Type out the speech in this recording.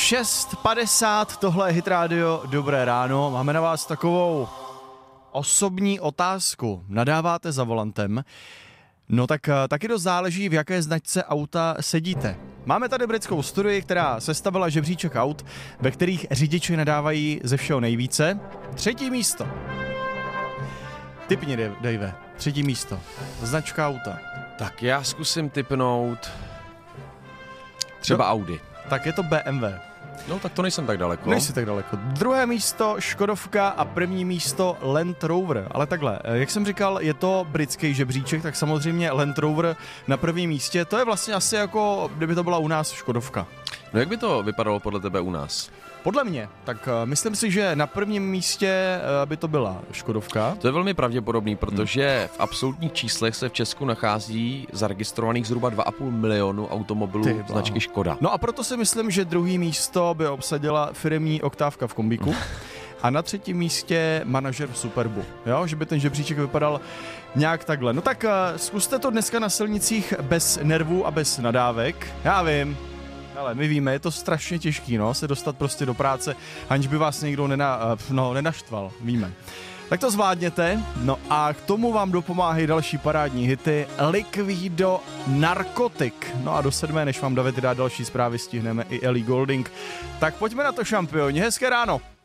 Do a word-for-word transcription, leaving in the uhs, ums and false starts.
šest padesát, tohle je Hit Radio, dobré ráno. Máme na vás takovou osobní otázku. Nadáváte za volantem? No tak taky dost záleží, v jaké značce auta sedíte. Máme tady britskou studii, která sestavila žebříček aut, ve kterých řidiči nadávají ze všeho nejvíce. Třetí místo. Tipni, Dave. Třetí místo. Značka auta. Tak já zkusím tipnout třeba no, Audi. Tak je to B M W. No tak to nejsem tak daleko. Nejsi tak daleko. Druhé místo Škodovka a první místo Land Rover. Ale takhle, jak jsem říkal, je to britský žebříček, tak samozřejmě Land Rover na prvním místě. To je vlastně asi jako, kdyby to byla u nás Škodovka. No jak by to vypadalo podle tebe u nás? Podle mě, tak uh, myslím si, že na prvním místě uh, by to byla Škodovka. To je velmi pravděpodobný, protože hmm. v absolutních číslech se v Česku nachází zaregistrovaných zhruba dva a půl milionu automobilů značky Škoda. No a proto si myslím, že druhý místo by obsadila firemní oktávka v kombíku. A na třetím místě manažer v Superbu, jo? Že by ten žebříček vypadal nějak takhle. No tak uh, zkuste to dneska na silnicích bez nervů a bez nadávek. Já vím. Ale my víme, je to strašně těžký, no, se dostat prostě do práce, aniž by vás někdo nena, no, nenaštval, víme. Tak to zvládněte, no a k tomu vám dopomáhají další parádní hity Liquido Narkotik. No a do sedmé, než vám David dá další zprávy, stihneme i Ellie Goulding. Tak pojďme na to, šampioni, hezké ráno.